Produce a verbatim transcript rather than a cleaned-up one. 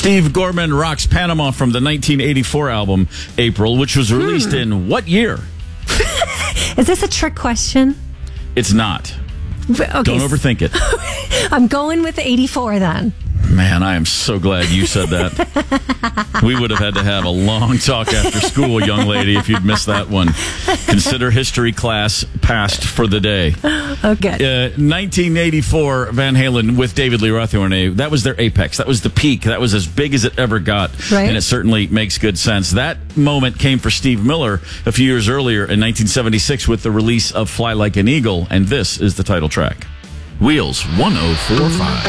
Steve Gorman rocks Panama from the nineteen eighty-four album April, which was released hmm. in what year? Is this a trick question? It's not. Okay. Don't overthink it. I'm going with eighty-four then. Man, I am so glad you said that. We would have had to have a long talk after school, young lady, if you'd missed that one. Consider history class passed for the day. Okay. Uh, nineteen eighty-four, Van Halen with David Lee Roth. That was their apex. That was the peak. That was as big as it ever got. Right. And it certainly makes good sense. That moment came for Steve Miller a few years earlier in nineteen seventy-six with the release of Fly Like an Eagle. And this is the title track. Wheels one oh four point five.